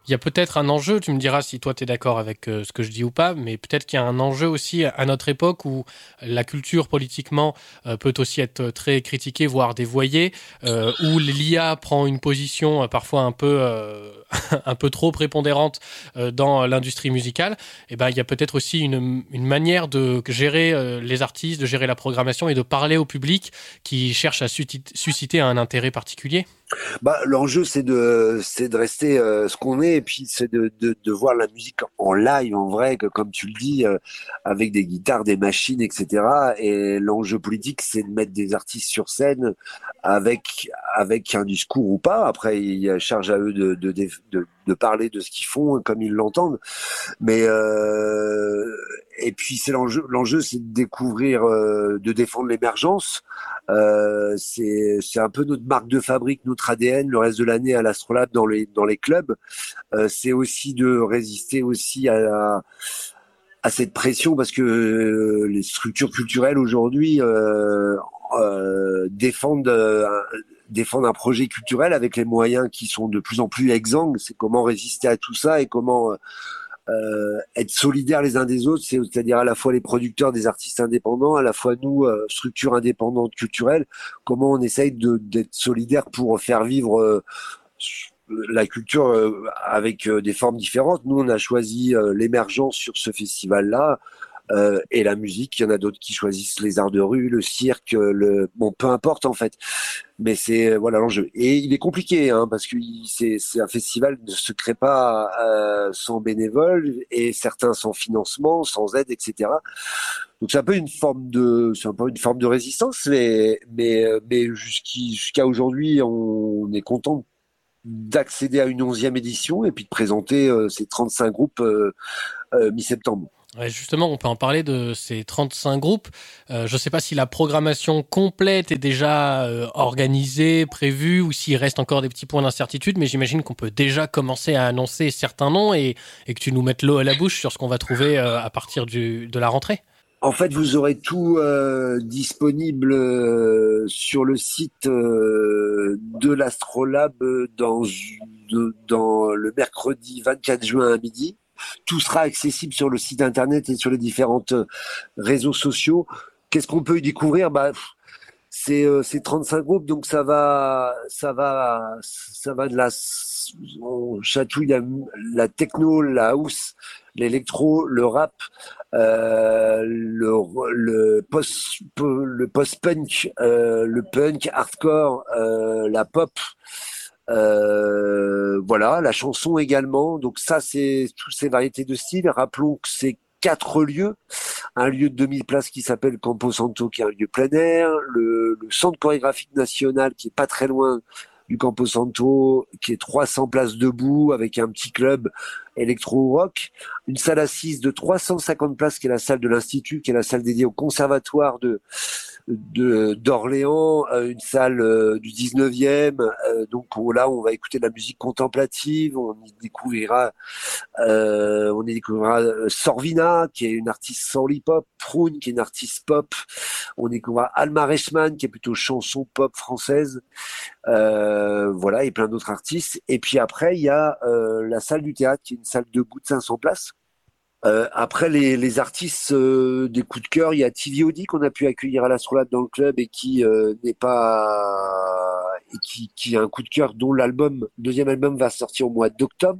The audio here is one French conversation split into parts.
Il y a peut-être un enjeu, tu me diras si toi tu es d'accord avec ce que je dis ou pas, mais peut-être qu'il y a un enjeu aussi à notre époque où la culture politiquement peut aussi être très critiquée, voire dévoyée, où l'IA prend une position parfois un peu un peu trop prépondérante dans l'industrie musicale. Et ben il y a peut-être aussi une manière de gérer les artistes, de gérer la programmation et de parler au public qui cherche à susciter un intérêt particulier. Bah, l'enjeu, c'est de rester ce qu'on est, et puis c'est de voir la musique en live, en vrai, que comme tu le dis, avec des guitares, des machines, etc. Et l'enjeu politique, c'est de mettre des artistes sur scène avec un discours ou pas. Après, il y a charge à eux de parler de ce qu'ils font comme ils l'entendent. Mais et puis c'est l'enjeu, c'est de découvrir, de défendre l'émergence. C'est un peu notre marque de fabrique, notre ADN, le reste de l'année à l'Astrolabe dans les clubs. C'est aussi de résister aussi à cette pression parce que les structures culturelles aujourd'hui défendent un projet culturel avec les moyens qui sont de plus en plus exsangues. C'est comment résister à tout ça et comment être solidaires les uns des autres, c'est-à-dire à la fois les producteurs des artistes indépendants, à la fois nous, structures indépendantes culturelles, comment on essaye d'être solidaires pour faire vivre la culture avec des formes différentes. Nous, on a choisi l'émergence sur ce festival-là. Et la musique, il y en a d'autres qui choisissent les arts de rue, le cirque, bon, peu importe en fait. Mais c'est voilà l'enjeu. Et il est compliqué parce que c'est un festival ne se crée pas sans bénévoles et certains sans financement, sans aide, etc. Donc c'est un peu une forme de résistance, mais jusqu'à aujourd'hui, on est content d'accéder à une 11e édition et puis de présenter ces 35 groupes mi-septembre. Ouais, justement, on peut en parler de ces 35 groupes. Je ne sais pas si la programmation complète est déjà organisée, prévue, ou s'il reste encore des petits points d'incertitude, mais j'imagine qu'on peut déjà commencer à annoncer certains noms et que tu nous mettes l'eau à la bouche sur ce qu'on va trouver à partir de la rentrée. En fait, vous aurez tout disponible sur le site de l'Astrolabe dans le mercredi 24 juin à midi. Tout sera accessible sur le site internet et sur les différentes réseaux sociaux. Qu'est-ce qu'on peut y découvrir? C'est 35 groupes, donc ça va de on chatouille la techno, la house, l'électro, le rap, le post-punk, le punk, hardcore, la pop. Voilà, la chanson également. Donc ça, c'est toutes ces variétés de styles. Rappelons que c'est 4 lieux. Un lieu de 2000 places qui s'appelle Campo Santo, qui est un lieu plein air. Le centre chorégraphique national, qui est pas très loin du Campo Santo, qui est 300 places debout, avec un petit club électro-rock. Une salle assise de 350 places, qui est la salle de l'Institut, qui est la salle dédiée au conservatoire d'Orléans, une salle du 19e. Donc là, on va écouter de la musique contemplative. On y découvrira Sorvina, qui est une artiste soul hip-hop, Prune, qui est une artiste pop. On y découvrira Alma Reichmann, qui est plutôt chanson pop française. Voilà, et plein d'autres artistes. Et puis après, il y a la salle du théâtre, qui est une salle debout de 500 places. Après les artistes des coups de cœur, il y a TVOD qu'on a pu accueillir à l'Astrolabe dans le club et qui n'est pas et qui a un coup de cœur dont deuxième album va sortir au mois d'octobre.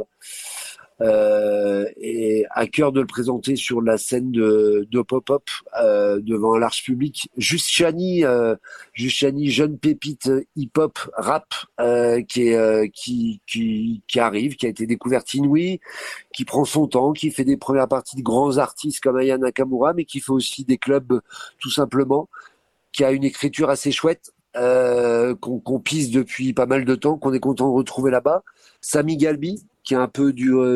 Et à cœur de le présenter sur la scène de pop-up devant un large public. Juste Chani, jeune pépite hip-hop rap qui arrive, qui a été découverte inouïe, qui prend son temps, qui fait des premières parties de grands artistes comme Aya Nakamura, mais qui fait aussi des clubs tout simplement, qui a une écriture assez chouette. Qu'on pisse depuis pas mal de temps, qu'on est content de retrouver là-bas. Sami Galbi, qui est un peu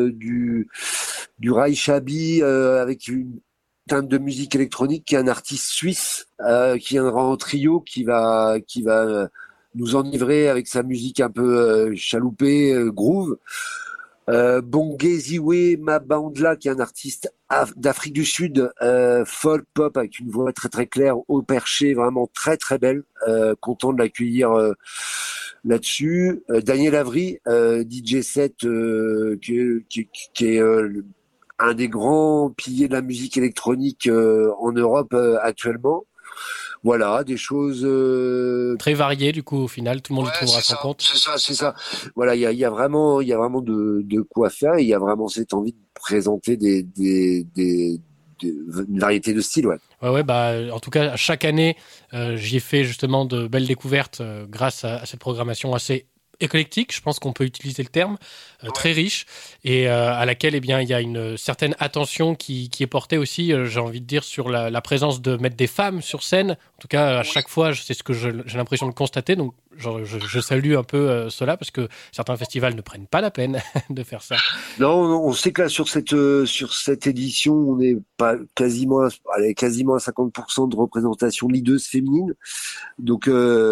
du Rai Shabi avec une teinte de musique électronique, qui est un artiste suisse qui viendra en trio, qui va nous enivrer avec sa musique un peu chaloupée, groove. Bongeziwe Mabandla, qui est un artiste d'Afrique du Sud, folk pop avec une voix très très claire, haut perché, vraiment très très belle. Content de l'accueillir là-dessus. Daniel Avery, DJ set, qui est un des grands piliers de la musique électronique en Europe actuellement. Voilà, des choses très variées du coup au final, tout le monde y trouvera son compte. C'est ça. Voilà, il y a vraiment de quoi faire. Et il y a vraiment cette envie de présenter une variété de styles, ouais. Ouais, bah, en tout cas, chaque année, j'y ai fait justement de belles découvertes grâce à cette programmation assez éclectique, je pense qu'on peut utiliser le terme, très riche, et à laquelle, eh bien, il y a une certaine attention qui est portée aussi, j'ai envie de dire, sur la présence de mettre des femmes sur scène. En tout cas, à chaque fois, c'est ce que j'ai l'impression de constater, donc je salue un peu cela, parce que certains festivals ne prennent pas la peine de faire ça. Non, on sait que là, sur cette édition, on est pas quasiment à 50% de représentation de leaders féminines, donc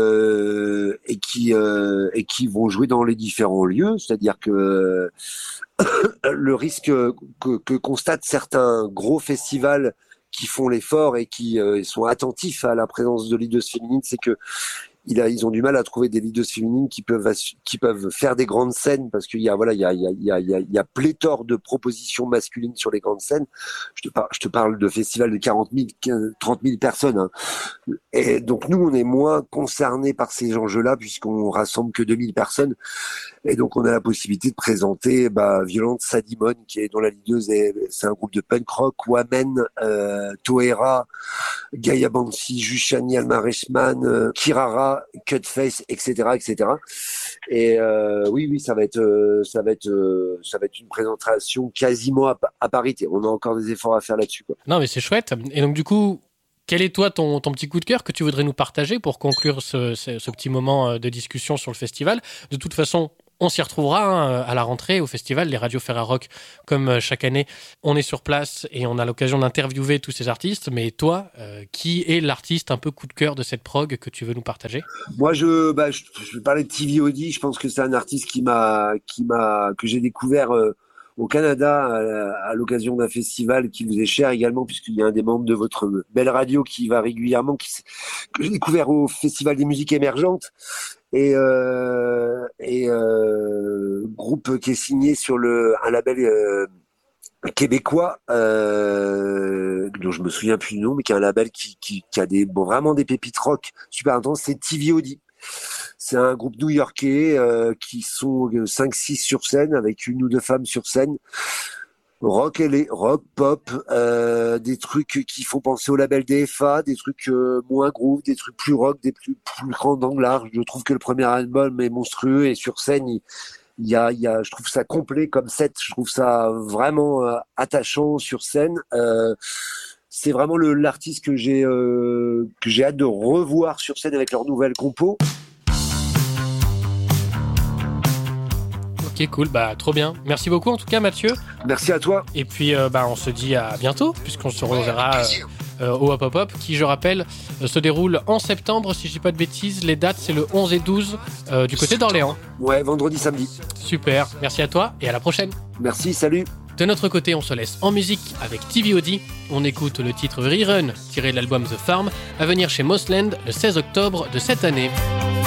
et qui vont jouer dans les différents lieux, c'est-à-dire que le risque que constatent certains gros festivals qui font l'effort et qui sont attentifs à la présence de leaders féminines, c'est que ils ont du mal à trouver des leaders féminines qui peuvent faire des grandes scènes, parce qu'il y a pléthore de propositions masculines sur les grandes scènes. Je te parle de festivals de 40 000, 30 000 personnes, hein. Et donc nous, on est moins concernés par ces enjeux-là, puisqu'on rassemble que 2000 personnes. Et donc on a la possibilité de présenter Violente Sadimon, qui est dont la leaduse c'est un groupe de punk rock, Wamen, Toera, Gaia Bansi, Jushani Almareshman, Kirara, Cutface, etc. Et oui, ça va être une présentation quasiment à parité. On a encore des efforts à faire là-dessus, quoi. Non, mais c'est chouette. Et donc du coup, quel est toi ton petit coup de cœur que tu voudrais nous partager pour conclure ce petit moment de discussion sur le festival? De toute façon, on s'y retrouvera à la rentrée au festival, les radios Ferrarock, comme chaque année. On est sur place et on a l'occasion d'interviewer tous ces artistes. Mais toi, qui est l'artiste un peu coup de cœur de cette prog que tu veux nous partager? Moi, je vais parler de TVOD. Je pense que c'est un artiste que j'ai découvert au Canada à l'occasion d'un festival qui vous est cher également, puisqu'il y a un des membres de votre belle radio qui va régulièrement, que j'ai découvert au Festival des musiques émergentes, et groupe qui est signé sur un label québécois, dont je me souviens plus du nom, mais qui est un label qui a vraiment des pépites rock super intenses. C'est TVOD. C'est un groupe new-yorkais qui sont 5-6 sur scène, avec une ou deux femmes sur scène. Rock, pop, des trucs qui font penser au label DFA, des trucs moins groove, des trucs plus rock, des plus grands d'angle large. Je trouve que le premier album est monstrueux, et sur scène, je trouve ça complet comme set. Je trouve ça vraiment attachant sur scène. C'est vraiment l'artiste que j'ai hâte de revoir sur scène avec leur nouvelle compo. Ok, cool, trop bien. Merci beaucoup en tout cas, Mathieu. Merci à toi. Et puis on se dit à bientôt, puisqu'on se reverra au Hop Hop Hop, qui, je rappelle, se déroule en septembre, si je dis pas de bêtises. Les dates, c'est le 11 et 12 du côté d'Orléans. Ouais, vendredi, samedi. Super, merci à toi et à la prochaine. Merci, salut. De notre côté, on se laisse en musique avec TVOD. On écoute le titre Rerun, tiré de l'album The Farm, à venir chez Mossland le 16 octobre de cette année.